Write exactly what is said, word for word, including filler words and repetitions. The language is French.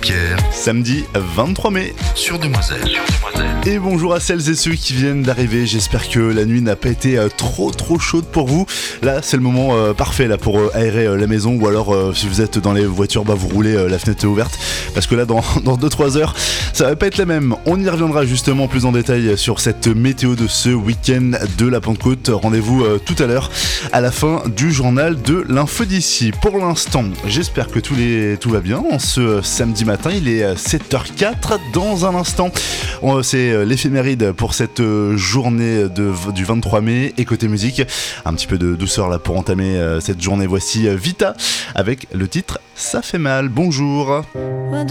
Pierre. Samedi vingt-trois mai. Sur Demoiselle. Sur Demoiselle. Et bonjour à celles et ceux qui viennent d'arriver. J'espère que la nuit n'a pas été euh, trop trop chaude pour vous. Là, c'est le moment euh, parfait là pour euh, aérer euh, la maison, ou alors euh, si vous êtes dans les voitures, bah vous roulez euh, la fenêtre ouverte, parce que là, dans dans deux trois heures, ça va pas être la même. On y reviendra justement plus en détail sur cette météo de ce week-end de la Pentecôte. Rendez-vous euh, tout à l'heure à la fin du journal de l'info d'ici. Pour l'instant, j'espère que tout, les, tout va bien en ce euh, samedi matin. Il est euh, sept heures quatre. Dans un instant, on, c'est euh, l'éphéméride pour cette euh, journée de, du vingt-trois mai. Et côté musique, un petit peu de douceur là pour entamer euh, cette journée. Voici euh, Vita avec le titre Ça fait mal. Bonjour.